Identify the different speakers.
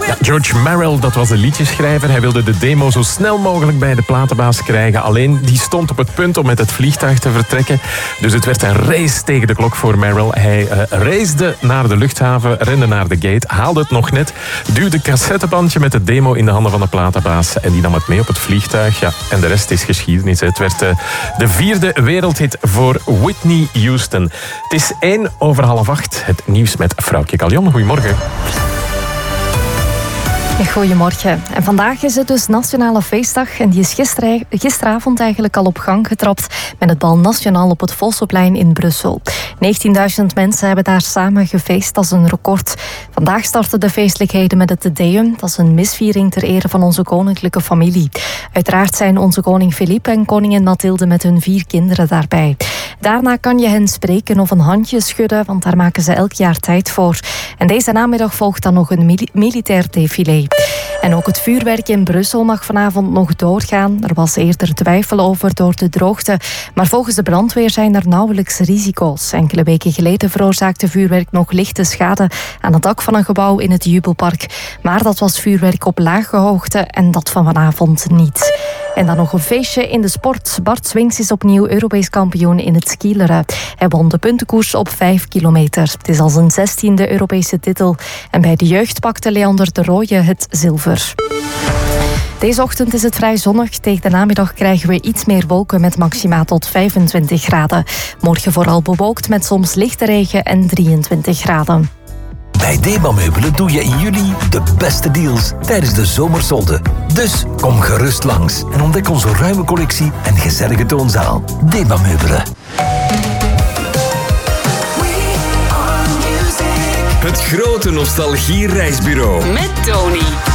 Speaker 1: Ja, George Merrill, dat was de liedjeschrijver. Hij wilde de demo zo snel mogelijk bij de platenbaas krijgen. Alleen, die stond op het punt om met het vliegtuig te vertrekken. Dus het werd een race tegen de klok voor Merrill. Hij racede naar de luchthaven, rende naar de gate, haalde het nog net, duwde een cassettebandje met de demo in de handen van de platenbaas en die nam het mee op het vliegtuig. Ja, en de rest is geschiedenis. Het werd de 4e wereldhit voor Whitney Houston. Het is 7:01. Het nieuws met Vrouwtje Caljon. Goedemorgen.
Speaker 2: Goedemorgen. En vandaag is het dus Nationale Feestdag en die is gisteravond eigenlijk al op gang getrapt met het Bal Nationaal op het Vosseplein in Brussel. 19.000 mensen hebben daar samen gefeest, dat is een record. Vandaag starten de feestelijkheden met het Te Deum, dat is een misviering ter ere van onze koninklijke familie. Uiteraard zijn onze koning Philippe en koningin Mathilde met hun 4 kinderen daarbij. Daarna kan je hen spreken of een handje schudden, want daar maken ze elk jaar tijd voor. En deze namiddag volgt dan nog een militair défilé. En ook het vuurwerk in Brussel mag vanavond nog doorgaan. Er was eerder twijfel over door de droogte. Maar volgens de brandweer zijn er nauwelijks risico's. Enkele weken geleden veroorzaakte vuurwerk nog lichte schade aan het dak van een gebouw in het Jubelpark. Maar dat was vuurwerk op lage hoogte en dat van vanavond niet. En dan nog een feestje in de sport. Bart Swings is opnieuw Europees kampioen in het skileren. Hij won de puntenkoers op 5 kilometer. Het is al zijn 16e Europese titel. En bij de jeugd pakte Leander de Rooije het zilver. Deze ochtend is het vrij zonnig. Tegen de namiddag krijgen we iets meer wolken met maxima tot 25 graden. Morgen vooral bewolkt met soms lichte regen en 23 graden.
Speaker 3: Bij Deba Meubelen doe je in juli de beste deals tijdens de zomersolden. Dus kom gerust langs en ontdek onze ruime collectie en gezellige toonzaal. Deba Meubelen.
Speaker 4: Het grote nostalgie-reisbureau.
Speaker 5: Met Tony.